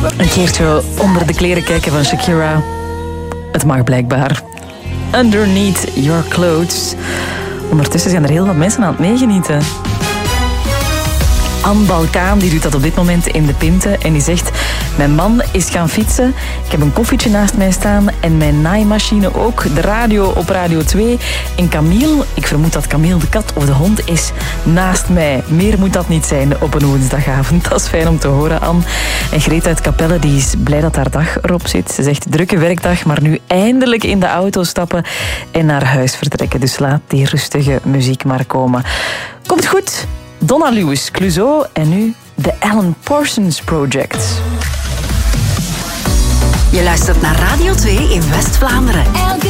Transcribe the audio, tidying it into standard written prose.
Een keertje onder de kleren kijken van Shakira. Het mag blijkbaar. Underneath your clothes. Ondertussen zijn er heel wat mensen aan het meegenieten. Anne Balkaan die doet dat op dit moment in de Pinte en die zegt: mijn man is gaan fietsen, ik heb een koffietje naast mij staan en mijn naaimachine ook, de radio op Radio 2 en Camille, ik vermoed dat Camille de kat of de hond is, naast mij. Meer moet dat niet zijn op een woensdagavond. Dat is fijn om te horen, Anne. En Greet uit Capelle die is blij dat haar dag erop zit. Ze zegt: drukke werkdag, maar nu eindelijk in de auto stappen en naar huis vertrekken. Dus laat die rustige muziek maar komen. Komt goed? Donna Lewis, Clouseau en nu The Alan Parsons Project. Je luistert naar Radio 2 in West-Vlaanderen.